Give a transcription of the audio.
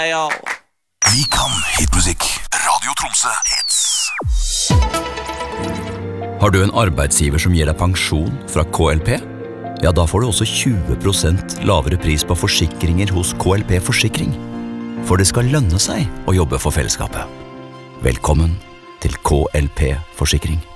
Ja. Vi kan hitmusikk. Radio Tromsø Hits. Har du en arbeidsgiver som gir deg pensjon fra KLP? Ja, da får du også 20% lavere pris på forsikringer hos KLP Forsikring. For det skal lønne seg å jobbe for fellesskapet. Velkommen til KLP Forsikring.